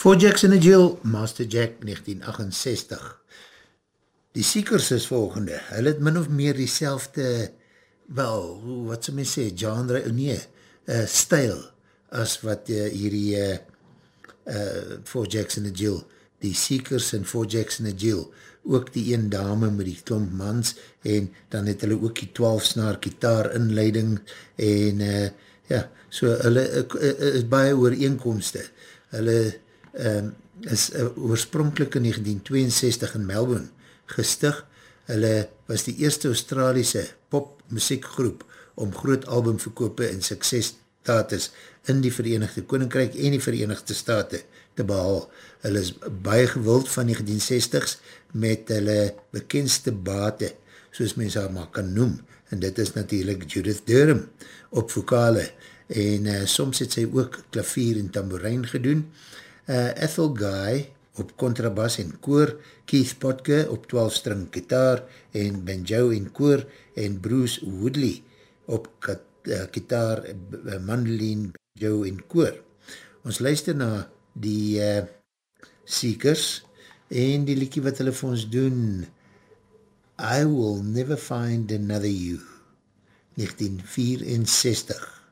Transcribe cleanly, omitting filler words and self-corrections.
Four Jacks in a Jill, Master Jack 1968. Die Seekers is volgende. Hulle het min of meer die selfde, wel, wat sal my sê, genre, nee, stijl, as wat hierdie Four Jacks in a Jill, die Seekers en Four Jacks in a Jill, ook die een dame met die klomp mans, en dan het hulle ook die 12-snaar gitaar inleiding, en ja, so hulle is baie ooreenkomste. Hulle is oorspronkelijk in 1962 in Melbourne gestig. Hulle was die eerste Australiese popmusiekgroep om groot albumverkope en suksesstatus in die Verenigde Koninkryk en die Verenigde State te behaal. Hulle is baie gewild van 1960s met hulle bekendste bate, soos mens haar maar kan noem, en dit is natuurlijk Judith Durham op vokale, en soms het sy ook klavier en tamboerijn gedoen. Ethel Guy op kontrabas en koor, Keith Potke op 12-string gitaar en banjo en koor, en Bruce Woodley op gitaar, mandoline, banjo en koor. Ons luister na die Seekers en die liedjie wat hulle vir ons doen, I Will Never Find Another You, 1964.